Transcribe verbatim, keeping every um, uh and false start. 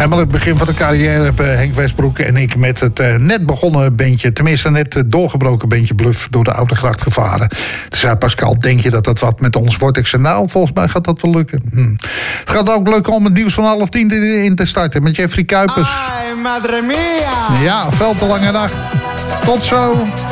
Helemaal het begin van de carrière hebben Henk Westbroek en ik met het uh, net begonnen bandje, tenminste net uh, doorgebroken bandje Bluff, door de Oudegracht gevaren. Toen zei Pascal, denk je dat dat wat met ons wordt? Ik zei, nou, volgens mij gaat dat wel lukken. Hm. Het gaat ook lukken om het nieuws van half tien in te starten met Jeffrey Kuipers. Ay, madre mia! Ja, veel te lange nacht. Tot zo.